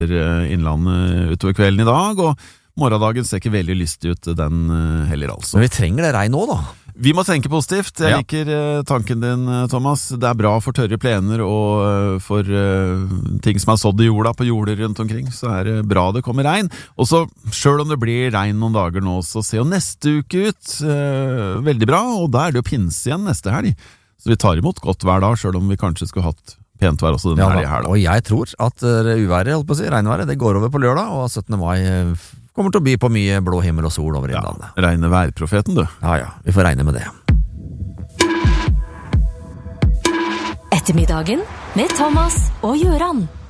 innlandet utover kvelden i dag, og morgendagen ser ikke veldig lystig ut den heller altså. Men vi trenger det regn nå da. Vi må tenke positivt. Jeg liker tanken din, Thomas. Det bra for tørre plener og for ting som sådd i jorda på jorder rundt omkring, så det bra det kommer regn. Og så, selv om det blir regn noen dager nå, så ser jo neste uke ut veldig bra, og da det jo pinse igjen neste helg. Så vi tar imot godt hver dag, selv om vi kanskje skulle hatt pent vær også denne helgen her da. Og jeg tror at uværet, holdt på å si, regnværet, det går over på lørdag, og 17. mai kommer til å by på mye blå himmel og sol over innlandet. Ja, regne værprofeten, du. Ja, vi får regne med det. Ettermiddagen med Thomas og Jøran.